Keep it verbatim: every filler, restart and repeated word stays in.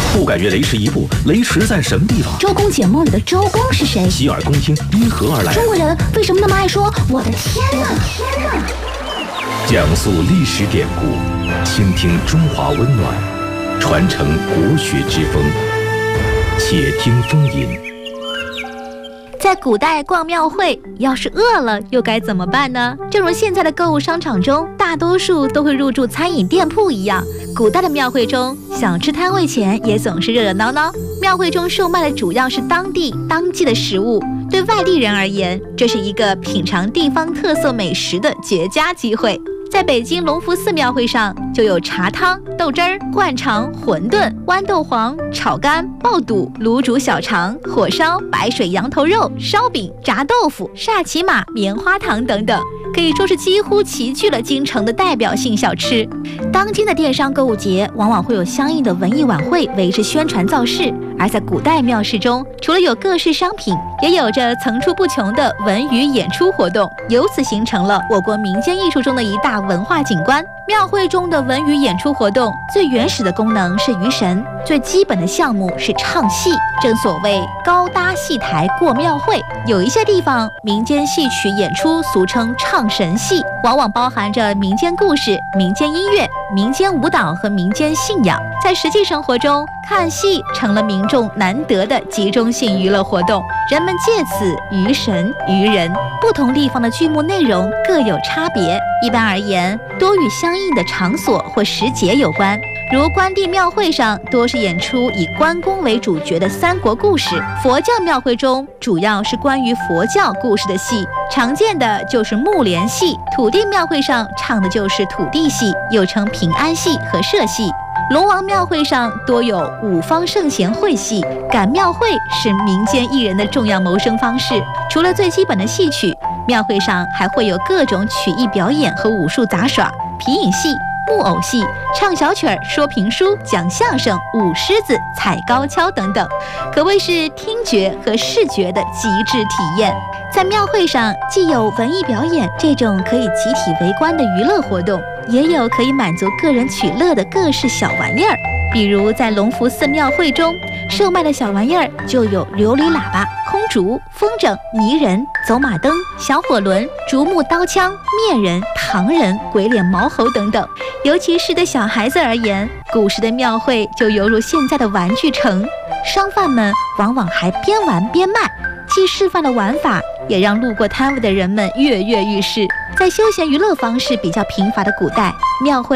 不敢越雷池一步，雷池在什么地方？ 周公解梦里的周公是谁？ 洗耳恭听，因何而来？ 中国人为什么那么爱说我的天哪？天哪！ 讲述历史典故，倾听中华温暖，传承国学之风。且听风吟。 在古代逛庙会，要是饿了又该怎么办呢？正如现在的购物商场中大多数都会入驻餐饮店铺一样，古代的庙会中，小吃摊位前也总是热热闹闹。庙会中售卖的主要是当地当季的食物，对外地人而言，这是一个品尝地方特色美食的绝佳机会。在北京隆福寺庙会上，就有茶汤、豆汁儿、灌肠、馄饨、豌豆黄、炒肝、爆肚、卤煮小肠、火烧、白水羊头肉、烧饼、炸豆腐、煞骑马、棉花糖等等，可以说是几乎齐聚了京城的代表性小吃。当今的电商购物节往往会有相应的文艺晚会为之宣传造势，而在古代庙市中，除了有各式商品，也有着层出不穷的文娱演出活动，由此形成了我国民间艺术中的一大文化景观。庙会中的文娱演出活动最原始的功能是娱神，最基本的项目是唱戏。正所谓高搭戏台过庙会，有一些地方民间戏曲演出俗称唱神戏，往往包含着民间故事、民间音乐、民间舞蹈和民间信仰。在实际生活中，看戏成了民众难得的集中性娱乐活动，人们借此娱神娱人。不同地方的剧目内容各有差别，一般而言，多与相应的场所或时节有关。如关帝庙会上多是演出以关公为主角的三国故事，佛教庙会中主要是关于佛教故事的戏，常见的就是木莲戏。土地庙会上唱的就是土地戏，又称平安戏和社戏。龙王庙会上多有五方圣贤会戏，赶庙会是民间艺人的重要谋生方式。除了最基本的戏曲，庙会上还会有各种曲艺表演和武术杂耍、皮影戏、木偶戏、唱小曲儿、说评书、讲相声、舞狮子、踩高跷等等，可谓是听觉和视觉的极致体验。在庙会上，既有文艺表演这种可以集体围观的娱乐活动，也有可以满足个人取乐的各式小玩意儿。比如在隆福寺庙会中售卖的小玩意儿就有琉璃喇叭、空竹、风筝、泥人、走马灯、小火轮、竹木刀枪、面人、唐人、鬼脸毛猴等等。尤其是对小孩子而言，古时的庙会就犹如现在的玩具城，商贩们往往还边玩边卖，既示范了玩法，也让路过摊位的人们跃跃欲试。在休闲娱乐方式比较贫乏的古代，庙会